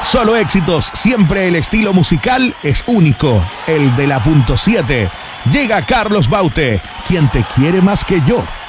Solo éxitos, siempre el estilo musical es único, el de la .7. Llega Carlos Baute, quien te quiere más que yo.